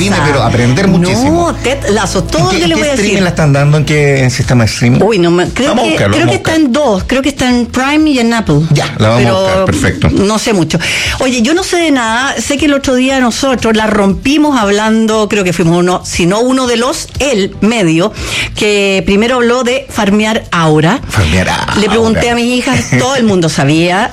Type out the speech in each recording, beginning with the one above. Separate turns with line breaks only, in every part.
vine, pero a aprender muchísimo.
No, Ted Lasso, todo lo que le voy a decir.
¿En qué streaming la están dando? ¿En qué sistema de streaming?
Uy, no, creo que está en dos. Creo que está en Prime y en Apple.
Ya, la vamos a buscar, perfecto.
No sé mucho. Oye, yo no sé de nada. Sé que el otro día nosotros la rompimos hablando, creo que fuimos uno de los, el medio, que primero habló de farmear aura.
Farmear aura.
Le pregunté a mis hijas, todo el mundo sabía,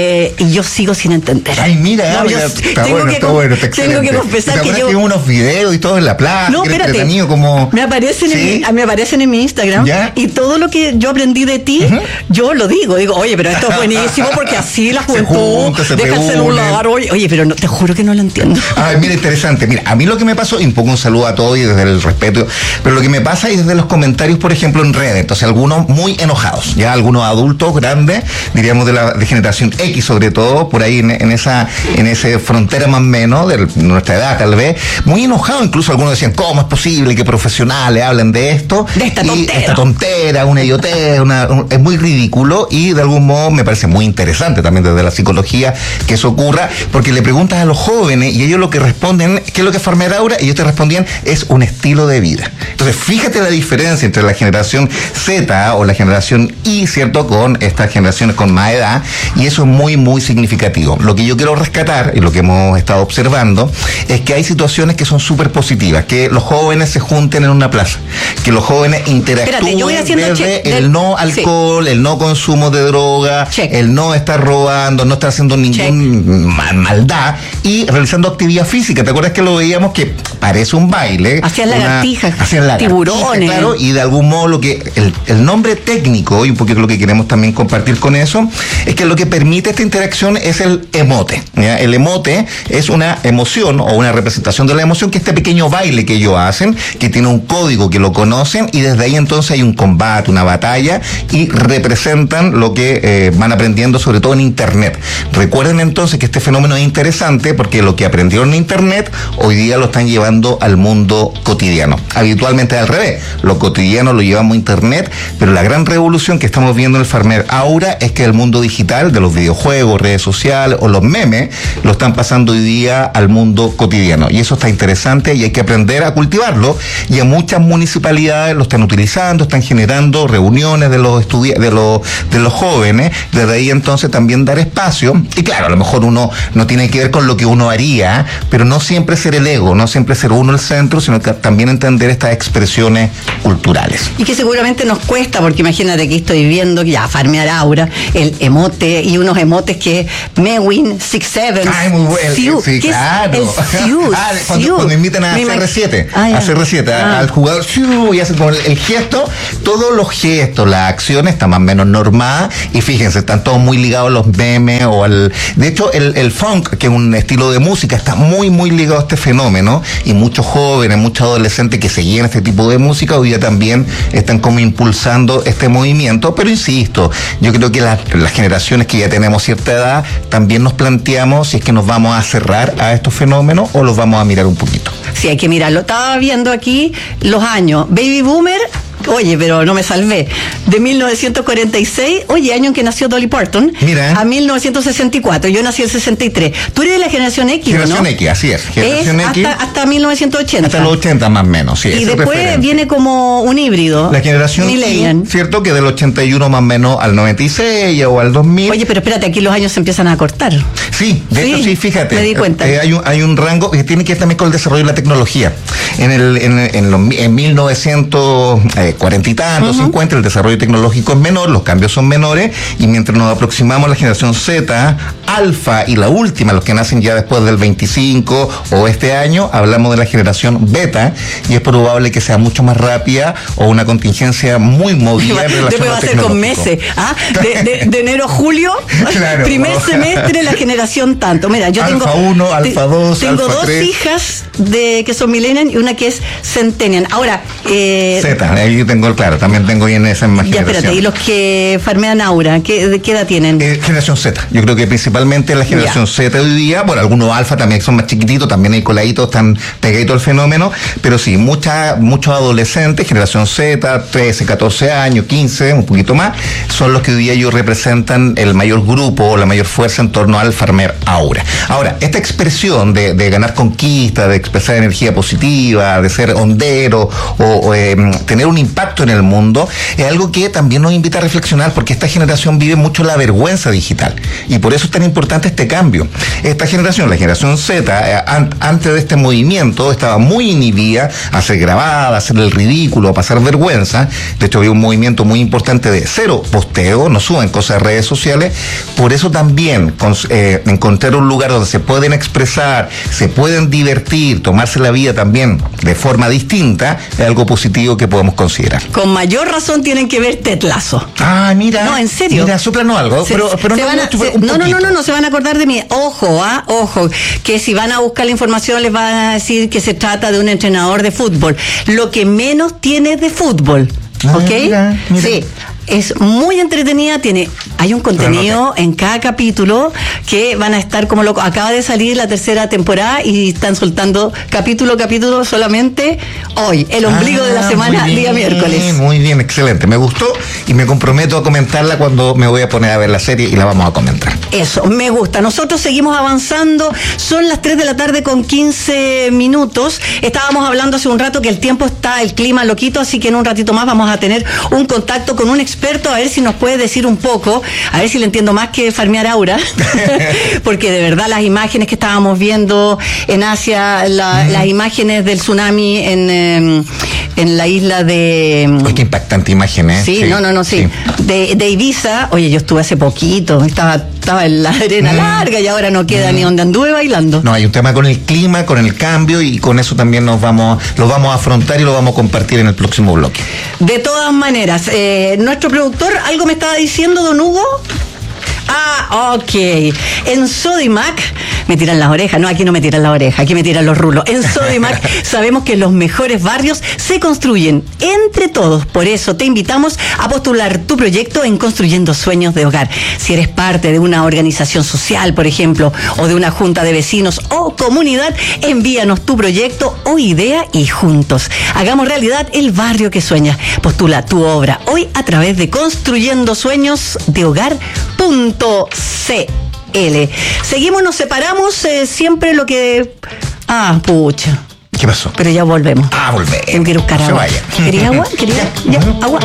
y yo sigo sin entender.
Ay, mira, está bueno,
tengo que confesar que yo...
unos videos y todo en la plaza,
no, espérate,
entretenido como...
me aparecen en mi Instagram,
¿ya?
Y todo lo que yo aprendí de ti, yo lo digo, oye, pero esto es buenísimo porque así la juventud deja el celular, oye, pero no, te juro que no lo entiendo.
Ay, mira, interesante. Mira, a mí lo que me pasó, y un poco un saludo a todos y desde el respeto, pero lo que me pasa es desde los comentarios, por ejemplo, en redes, entonces algunos muy enojados, ya algunos adultos grandes, diríamos de generación X sobre todo, por ahí en esa frontera más o menos, de nuestra edad tal vez, muy enojados, incluso algunos decían, ¿cómo es posible que profesionales hablen de esto?
De esta
tontera, una idiotez, es muy ridículo y de algún modo me parece muy interesante también desde la psicología que eso ocurra, porque le preguntas a los jóvenes y ellos lo que responden, ¿qué es lo que es farmear aura? Y ellos te respondían, es un estilo de vida. Entonces, fíjate la diferencia entre la generación Z o la generación Y, ¿cierto? Con estas generaciones con más edad, y eso es muy, muy significativo. Lo que yo quiero rescatar, y lo que hemos estado observando, es que hay situaciones que son súper positivas, que los jóvenes se junten en una plaza, que los jóvenes interactúen desde el no alcohol, el no consumo de droga, el no estar robando, no estar haciendo ninguna maldad, y realizando actividad física. ¿Te acuerdas que lo veíamos que parece un baile?
Hacían lagartijas, tiburones.
Claro, y de algún modo lo que el nombre técnico, y un poquito lo que queremos también compartir con eso, es que lo que permite esta interacción es el emote, ¿ya? El emote es una emoción o una representación de la emoción, que este pequeño baile que ellos hacen, que tiene un código que lo conocen, y desde ahí entonces hay un combate, una batalla, y representan lo que van aprendiendo sobre todo en Internet. Recuerden entonces que este fenómeno es interesante porque lo que aprendieron en Internet hoy día lo están llevando al mundo cotidiano. Habitualmente es al revés, lo cotidiano lo llevamos a Internet, pero la gran revolución que estamos viendo en el farmear aura es que el mundo digital, de los videojuegos, redes sociales o los memes, lo están pasando hoy día al mundo cotidiano, y eso está interesante y hay que aprender a cultivarlo, y a muchas municipalidades lo están utilizando, están generando reuniones de los de los jóvenes, desde ahí entonces también dar espacio, y claro, a lo mejor uno no tiene que ver con lo que uno haría, pero no siempre ser el ego, no siempre ser uno el centro, sino que también entender estas expresiones culturales.
Y que seguramente nos cuesta, porque imagínate que estoy viendo ya farmear aura, el emote, y unos emotes que Mewin, 6-7.
Ay, muy bueno. Sí, claro. Cuando invitan a CR7, al jugador, y hacen como el gesto, todos los gestos, las acciones están más o menos normadas, y fíjense, están todos muy ligados a los memes o al... De hecho, el funk, que es un estilo de música, está muy, muy ligado a este fenómeno, y muchos jóvenes, muchos adolescentes que seguían este tipo de música, hoy día también están como impulsando este movimiento, pero insisto, yo creo que las generaciones que ya tenemos cierta edad, también nos planteamos si es que nos vamos a cerrar a estos fenómenos o los vamos a mirar un poquito.
Sí, hay que mirarlo. Estaba viendo aquí los años. Baby Boomer, oye, pero no me salvé. De 1946, oye, año en que nació Dolly Parton,
mira,
a 1964. Yo nací en 63. Tú eres de la generación X,
generación, ¿no? X, así es. Generación X.
Hasta 1980.
Hasta los 80 más o menos, sí.
Y después viene como un híbrido.
La generación Y, ¿cierto? Que del 81 más o menos al 96 o al 2000.
Oye, pero espérate, aquí los años se empiezan a cortar.
Sí, de hecho sí, fíjate.
Me di cuenta.
Hay un rango que tiene que ver también con el desarrollo de la tecnología. En 1940 y tantos, 50, el desarrollo tecnológico es menor, los cambios son menores, y mientras nos aproximamos a la generación Z, alfa y la última, los que nacen ya después del 25 o este año, hablamos de la generación beta, y es probable que sea mucho más rápida o una contingencia muy movida en relación a
después va a ser con meses, de enero a julio, claro, primer semestre la generación tanto. Mira, yo
alfa 1, alfa 2,
tengo
alfa 3.
Dos hijas que son millennials y una que es centennial. Ahora,
Z, ahí tengo, claro, también tengo ahí en esa misma
Ya,
generación.
espérate, ¿y los que farmean Aura, de qué edad tienen?
Generación Z. Yo creo que principalmente la generación Z hoy día, bueno, algunos alfa también que son más chiquititos, también hay coladitos, están pegaditos al fenómeno, pero sí, muchos adolescentes, generación Z, 13, 14 años, 15, un poquito más, son los que hoy día ellos representan el mayor grupo o la mayor fuerza en torno al farmer Aura. Ahora, esta expresión de ganar conquista, de expresar energía positiva, de ser hondero o tener un impacto en el mundo, es algo que también nos invita a reflexionar, porque esta generación vive mucho la vergüenza digital y por eso es tan importante este cambio. Esta generación, la generación Z, antes de este movimiento estaba muy inhibida a ser grabada, a hacer el ridículo, a pasar vergüenza. De hecho había un movimiento muy importante de cero posteo, no suben cosas de redes sociales. Por eso también encontrar un lugar donde se pueden expresar, se pueden divertir, tomarse la vida también de forma distinta, es algo positivo que podemos considerar.
Con mayor razón tienen que ver Ted Lasso.
Ah, mira.
No, en serio.
Mira, soplanos algo, pero
no se van a acordar de mí. Ojo, que si van a buscar la información les van a decir que se trata de un entrenador de fútbol. Lo que menos tiene de fútbol. ¿Ok?
Mira.
Sí. Es muy entretenida, hay un contenido en cada capítulo que van a estar como locos. Acaba de salir la tercera temporada y están soltando capítulo solamente hoy, el ombligo de la semana, día miércoles.
Muy bien, excelente. Me gustó y me comprometo a comentarla cuando me voy a poner a ver la serie y la vamos a comentar.
Eso, me gusta. Nosotros seguimos avanzando. Son las 3 de la tarde con 15 minutos. Estábamos hablando hace un rato que el clima loquito, así que en un ratito más vamos a tener un contacto con un experto, a ver si nos puede decir un poco, a ver si le entiendo más que farmear Aura, porque de verdad las imágenes que estábamos viendo en Asia, las imágenes del tsunami en la isla de...
Uy, qué impactante imagen, ¿eh?
Sí. De Ibiza, oye, yo estuve hace poquito, estaba en la arena larga y ahora no queda ni donde anduve bailando.
No, hay un tema con el clima, con el cambio, y con eso también lo vamos a afrontar y lo vamos a compartir en el próximo bloque.
De todas maneras, nuestro productor, ¿algo me estaba diciendo, don Hugo? Ok. En Sodimac me tiran las orejas. No, aquí no me tiran las orejas, aquí me tiran los rulos. En Sodimac sabemos que los mejores barrios se construyen entre todos. Por eso te invitamos a postular tu proyecto en Construyendo Sueños de Hogar. Si eres parte de una organización social, por ejemplo, o de una junta de vecinos o comunidad, envíanos tu proyecto o idea y juntos hagamos realidad el barrio que sueñas. Postula tu obra hoy a través de construyendosueñosdehogar.cl. Seguimos, nos separamos, siempre lo que... pucha.
¿Qué pasó?
Pero ya volvemos.
Volvemos.
Tengo que ir a buscar agua. ¿Quería agua? Ya, agua.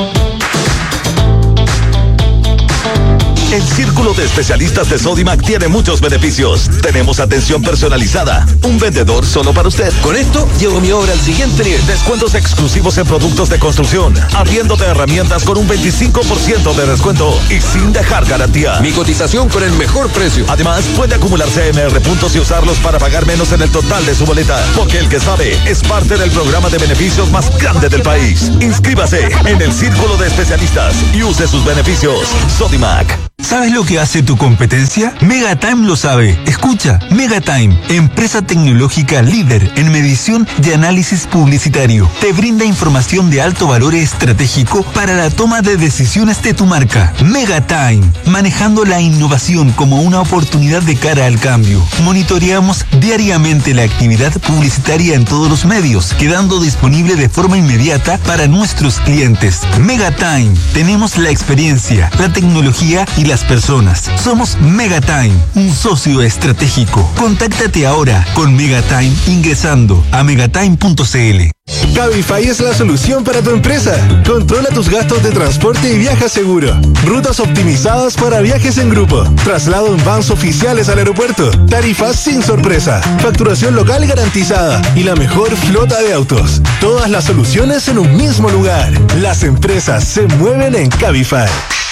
El círculo de especialistas de Sodimac tiene muchos beneficios. Tenemos atención personalizada, un vendedor solo para usted.
Con esto llevo mi obra al siguiente nivel.
Descuentos exclusivos en productos de construcción, arriendo de herramientas con un 25% de descuento y sin dejar garantía.
Mi cotización con el mejor precio.
Además, puede acumular CMR puntos y usarlos para pagar menos en el total de su boleta. Porque el que sabe es parte del programa de beneficios más grande del país. Inscríbase en el círculo de especialistas y use sus beneficios. Sodimac.
¿Sabes lo que hace tu competencia? Megatime lo sabe. Escucha, Megatime, empresa tecnológica líder en medición de análisis publicitario. Te brinda información de alto valor estratégico para la toma de decisiones de tu marca. Megatime, manejando la innovación como una oportunidad de cara al cambio. Monitoreamos diariamente la actividad publicitaria en todos los medios, quedando disponible de forma inmediata para nuestros clientes. Megatime, tenemos la experiencia, la tecnología y las personas. Somos Megatime, un socio estratégico. Contáctate ahora con Megatime ingresando a megatime.cl.
Cabify es la solución para tu empresa. Controla tus gastos de transporte y viaja seguro. Rutas optimizadas para viajes en grupo. Traslado en vans oficiales al aeropuerto. Tarifas sin sorpresa. Facturación local garantizada. Y la mejor flota de autos. Todas las soluciones en un mismo lugar. Las empresas se mueven en Cabify.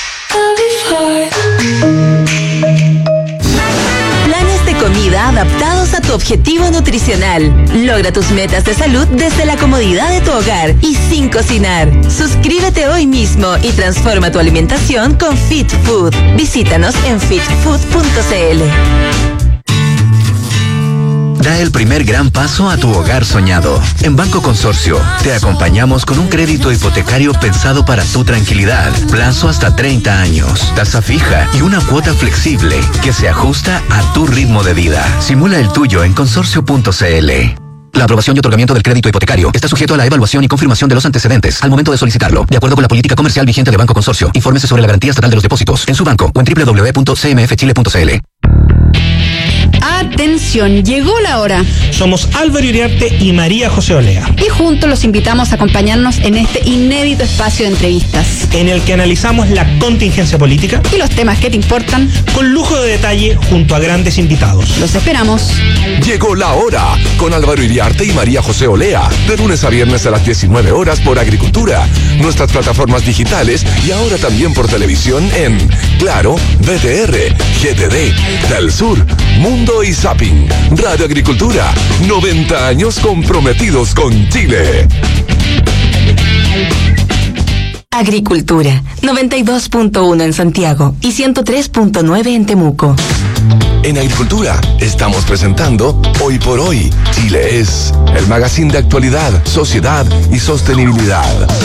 Planes de comida adaptados a tu objetivo nutricional. Logra tus metas de salud desde la comodidad de tu hogar y sin cocinar. Suscríbete hoy mismo y transforma tu alimentación con Fit Food. Visítanos en fitfood.cl.
Da el primer gran paso a tu hogar soñado. En Banco Consorcio, te acompañamos con un crédito hipotecario pensado para tu tranquilidad. Plazo hasta 30 años, tasa fija y una cuota flexible que se ajusta a tu ritmo de vida. Simula el tuyo en consorcio.cl. La aprobación y otorgamiento del crédito hipotecario está sujeto a la evaluación y confirmación de los antecedentes al momento de solicitarlo, de acuerdo con la política comercial vigente de Banco Consorcio. Infórmese sobre la garantía estatal de los depósitos en su banco o en www.cmfchile.cl.
Atención, llegó la hora.
Somos Álvaro Iriarte y María José Olea.
Y juntos los invitamos a acompañarnos en este inédito espacio de entrevistas,
en el que analizamos la contingencia política
y los temas que te importan,
con lujo de detalle junto a grandes invitados.
Los esperamos.
Llegó la hora con Álvaro Iriarte y María José Olea, de lunes a viernes a las 19 horas por Agricultura, nuestras plataformas digitales y ahora también por televisión en Claro, BTR, GTD, Del Sur, Mundo y Zapping. Radio Agricultura, 90 años comprometidos con Chile.
Agricultura, 92.1 en Santiago y 103.9 en Temuco.
En Agricultura estamos presentando Hoy por Hoy. Chile es el magazine de actualidad, sociedad y sostenibilidad.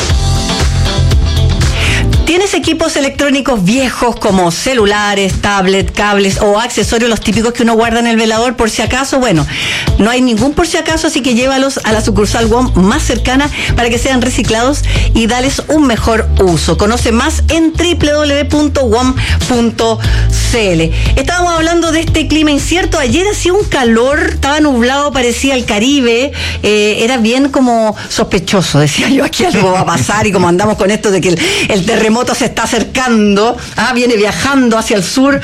¿Tienes equipos electrónicos viejos como celulares, tablets, cables o accesorios, los típicos que uno guarda en el velador por si acaso? Bueno, no hay ningún por si acaso, así que llévalos a la sucursal WOM más cercana para que sean reciclados y dales un mejor uso. Conoce más en www.wom.cl. Estábamos hablando de este clima incierto. Ayer hacía un calor, estaba nublado, parecía el Caribe, era bien como sospechoso, decía yo, aquí algo va a pasar, y como andamos con esto de que el terremoto se está acercando, viene viajando hacia el sur,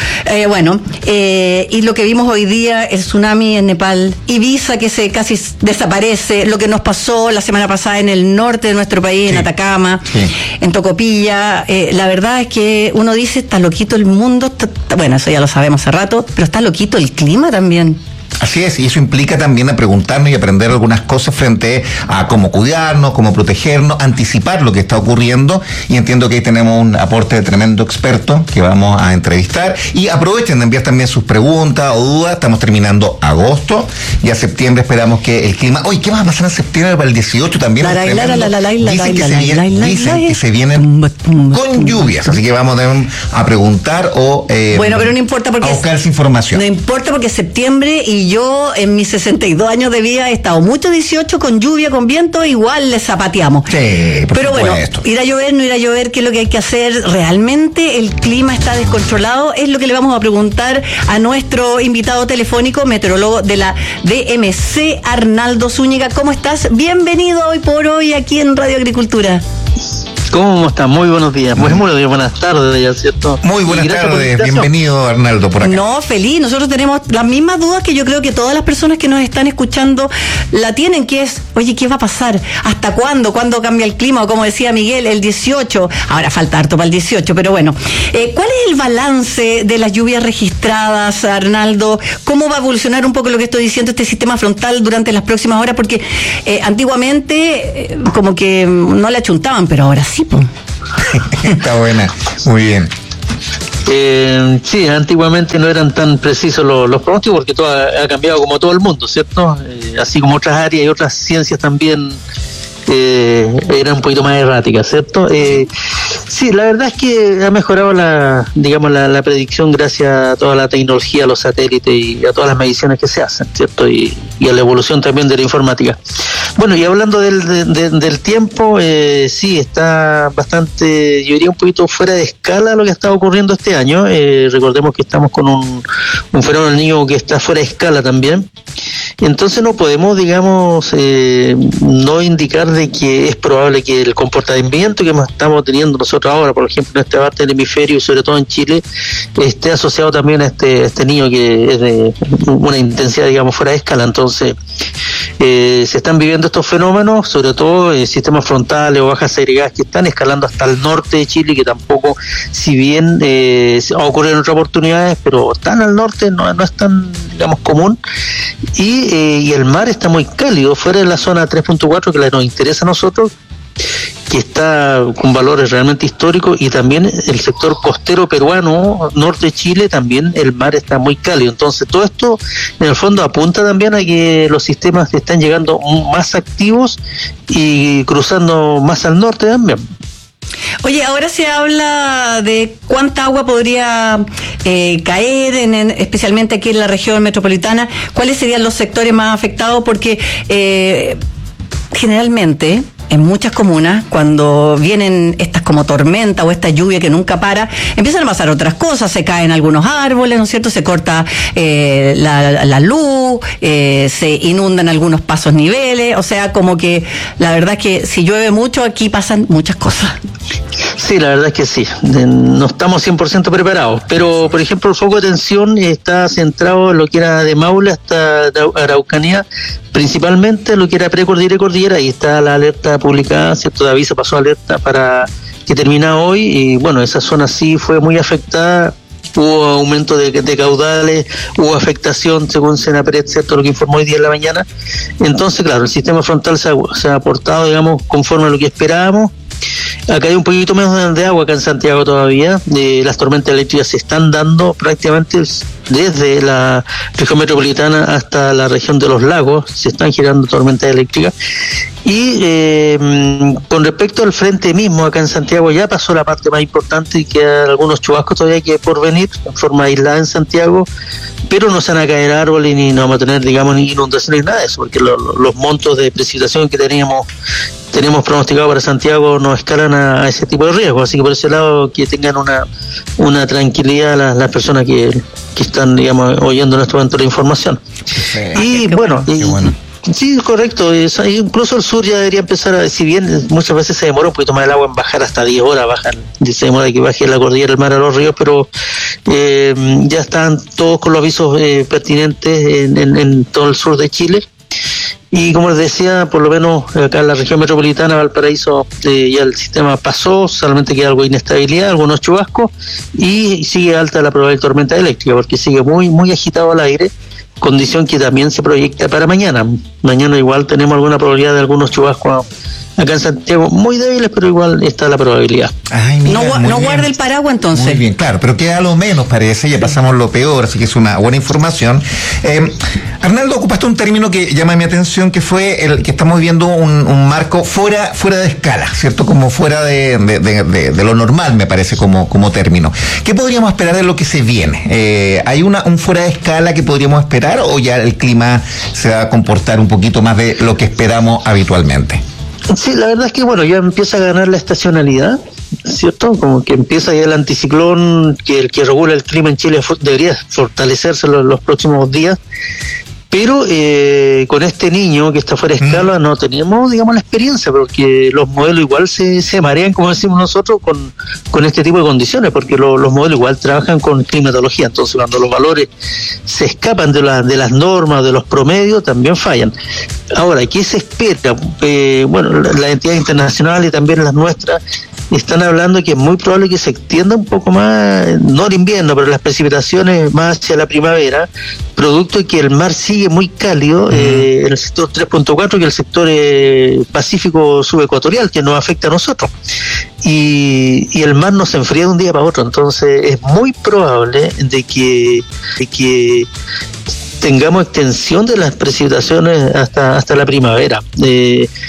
y lo que vimos hoy día, el tsunami en Nepal, Ibiza que se casi desaparece, lo que nos pasó la semana pasada en el norte de nuestro país, en Atacama, en Tocopilla, la verdad es que uno dice, está loquito el mundo, bueno, eso ya lo sabemos hace rato, pero está loquito el clima también.
Así es, y eso implica también a preguntarnos y aprender algunas cosas frente a cómo cuidarnos, cómo protegernos, anticipar lo que está ocurriendo, y entiendo que ahí tenemos un aporte de tremendo experto que vamos a entrevistar, y aprovechen de enviar también sus preguntas o dudas. Estamos terminando agosto, y a septiembre esperamos que el clima... Oye, ¿qué va a pasar en septiembre para el 18 también? Dicen que se vienen con lluvias, así que vamos a preguntar o
bueno, pero no importa porque
a buscar esa información.
No importa porque septiembre, y yo en mis 62 años de vida he estado mucho 18 con lluvia, con viento, igual le zapateamos.
Sí, por
pero
supuesto.
Bueno, ir a llover, no ir a llover, ¿qué es lo que hay que hacer? ¿Realmente el clima está descontrolado? Es lo que le vamos a preguntar a nuestro invitado telefónico, meteorólogo de la DMC, Arnaldo Zúñiga. ¿Cómo estás? Bienvenido Hoy por Hoy aquí en Radio Agricultura.
¿Cómo están? Muy buenos días. Muy buenas tardes, ya, ¿cierto?
Muy buenas tardes. Bienvenido, Arnaldo, por acá.
No, feliz. Nosotros tenemos las mismas dudas que yo creo que todas las personas que nos están escuchando la tienen, que es, oye, ¿qué va a pasar? ¿Hasta cuándo? ¿Cuándo cambia el clima? O como decía Miguel, el 18. Ahora falta harto para el 18, pero bueno. ¿Cuál es el balance de las lluvias registradas, Arnaldo? ¿Cómo va a evolucionar un poco lo que estoy diciendo, este sistema frontal durante las próximas horas? Porque antiguamente como que no le achuntaban, pero ahora sí.
Está buena, muy bien.
Sí, antiguamente no eran tan precisos los pronósticos porque todo ha cambiado como todo el mundo, ¿cierto? Así como otras áreas y otras ciencias también eran un poquito más erráticas, ¿cierto? Sí, la verdad es que ha mejorado la predicción gracias a toda la tecnología, a los satélites y a todas las mediciones que se hacen, ¿cierto? Y a la evolución también de la informática. Bueno, y hablando del tiempo, sí, está bastante, yo diría un poquito fuera de escala lo que está ocurriendo este año. Recordemos que estamos con un fenómeno del Niño que está fuera de escala también. Entonces no podemos, digamos, no indicar de que es probable que el comportamiento que estamos teniendo nosotros ahora, por ejemplo, en esta parte del hemisferio y sobre todo en Chile, esté asociado también a este niño que es de una intensidad, digamos, fuera de escala. Entonces, se están viviendo estos fenómenos, sobre todo sistemas frontales o bajas agregadas que están escalando hasta el norte de Chile, que tampoco, si bien ha ocurrido en otras oportunidades, pero tan al norte no es tan, digamos, común. Y el mar está muy cálido, fuera de la zona 3.4 que nos interesa a nosotros, que está con valores realmente históricos, y también el sector costero peruano, norte de Chile, también el mar está muy cálido. Entonces todo esto en el fondo apunta también a que los sistemas están llegando más activos y cruzando más al norte también.
Oye, ahora se habla de cuánta agua podría caer, especialmente aquí en la región metropolitana. ¿Cuáles serían los sectores más afectados? Porque generalmente en muchas comunas, cuando vienen estas como tormentas o esta lluvia que nunca para, empiezan a pasar otras cosas, se caen algunos árboles, ¿no es cierto? Se corta la luz, se inundan algunos pasos niveles, o sea, como que la verdad es que si llueve mucho aquí pasan muchas cosas.
Sí, la verdad es que sí, no estamos 100% preparados, pero por ejemplo el foco de tensión está centrado en lo que era de Maule hasta Araucanía, principalmente lo que era precordillera y cordillera. Ahí está la alerta publicada, ¿cierto? De aviso pasó alerta para que termina hoy, y bueno, esa zona sí fue muy afectada. Hubo aumento de caudales, hubo afectación según Senapred, ¿cierto? Lo que informó hoy día en la mañana. Entonces, claro, el sistema frontal se ha aportado, digamos, conforme a lo que esperábamos. Acá hay un poquito menos de agua acá en Santiago todavía. Las tormentas eléctricas se están dando prácticamente desde la región metropolitana hasta la región de los lagos. Se están girando tormentas eléctricas. Y con respecto al frente mismo, acá en Santiago ya pasó la parte más importante, y quedan algunos chubascos todavía que por venir en forma aislada en Santiago, pero no se van a caer árboles ni no vamos a tener, digamos, ni inundaciones ni nada de eso, porque los montos de precipitación que tenemos pronosticado para Santiago no escalan a ese tipo de riesgo. Así que por ese lado, que tengan una tranquilidad las personas que están, digamos, oyendo en este momento la información. Y bueno, sí, correcto. Incluso el sur ya debería empezar a, si bien muchas veces se demora un poquito más el agua en bajar, hasta 10 horas se demora que baje la cordillera, el mar, a los ríos, pero ya están todos con los avisos pertinentes en todo el sur de Chile. Y como les decía, por lo menos acá en la región metropolitana, Valparaíso, ya el sistema pasó, solamente queda algo de inestabilidad, algunos chubascos, y sigue alta la probabilidad de tormenta eléctrica, porque sigue muy, muy agitado el aire, condición que también se proyecta para mañana. Mañana igual tenemos alguna probabilidad de algunos chubascos acá en Santiago, muy débiles, pero igual está la probabilidad.
Ay, mira,
no guarde el paraguas entonces.
Muy bien, claro, pero queda lo menos, parece, ya pasamos lo peor, así que es una buena información. Arnaldo, ocupaste un término que llama mi atención, que fue el que estamos viendo un marco fuera de escala, ¿cierto? Como fuera de lo normal, me parece, como término. ¿Qué podríamos esperar de lo que se viene? ¿Hay un fuera de escala que podríamos esperar, o ya el clima se va a comportar un poquito más de lo que esperamos habitualmente?
Sí, la verdad es que bueno, ya empieza a ganar la estacionalidad, ¿cierto? Como que empieza ya el anticiclón que regula el clima en Chile debería fortalecerse los próximos días, pero con este niño que está fuera de escala no tenemos, digamos, la experiencia, porque los modelos igual se marean, como decimos nosotros, con este tipo de condiciones, porque los modelos igual trabajan con climatología. Entonces cuando los valores se escapan de las normas, de los promedios, también fallan. Ahora, ¿qué se espera? Bueno, las entidades internacionales y también las nuestras están hablando que es muy probable que se extienda un poco más, no el invierno, pero las precipitaciones más hacia la primavera, producto de que el mar sigue muy cálido en el sector 3.4, que el sector Pacífico subecuatorial, que nos afecta a nosotros. Y el mar nos enfría de un día para otro, entonces es muy probable de que tengamos extensión de las precipitaciones hasta la primavera.